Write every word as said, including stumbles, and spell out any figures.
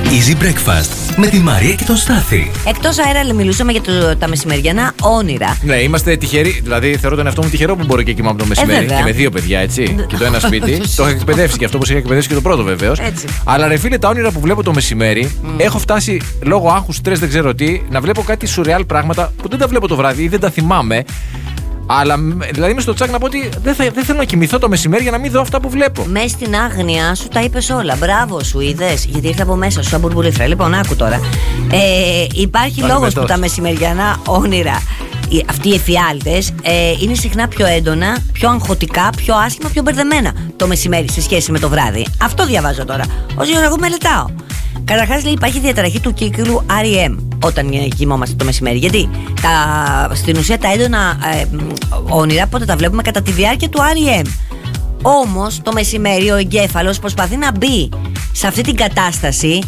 Easy Breakfast με τη Μαρία και τον Στάθη. Εκτός αέρα μιλούσαμε για το, τα μεσημεριανά όνειρα. Ναι, είμαστε τυχεροί. Δηλαδή, θεωρώ τον εαυτό μου τυχερό που μπορώ και κοιμάμαι το μεσημέρι. Ε, και με δύο παιδιά, έτσι. Και το ένα σπίτι. Το έχω εκπαιδεύσει και αυτό, όπως είχα εκπαιδεύσει και το πρώτο βεβαίως. Αλλά ρε φίλε, τα όνειρα που βλέπω το μεσημέρι, mm. έχω φτάσει λόγω άγχους, στρες, δεν ξέρω τι, να βλέπω κάτι σουρεάλ πράγματα που δεν τα βλέπω το βράδυ ή δεν τα θυμάμαι. Αλλά δηλαδή είμαι στο τσάκ να πω ότι δεν, θα, δεν θέλω να κοιμηθώ το μεσημέρι για να μην δω αυτά που βλέπω. Με στην άγνοια σου τα είπες όλα. Μπράβο σου, είδες. Γιατί ήρθε από μέσα σου σαν μπουρμπουλήθρα. Λοιπόν, άκου τώρα. Ε, υπάρχει λόγος που τα μεσημεριανά όνειρα, αυτοί οι εφιάλτες, ε, είναι συχνά πιο έντονα, πιο αγχωτικά, πιο άσχημα, πιο μπερδεμένα το μεσημέρι σε σχέση με το βράδυ. Αυτό διαβάζω τώρα. Όσο εγώ μελετάω. Καταρχάς, λέει, υπάρχει διαταραχή του κύκλου αρ ι εμ όταν κοιμόμαστε το μεσημέρι. Γιατί τα, στην ουσία τα έντονα ε, όνειρα πότε τα βλέπουμε κατά τη διάρκεια του αρ ι εμ. Όμως το μεσημέρι ο εγκέφαλος προσπαθεί να μπει σε αυτή την κατάσταση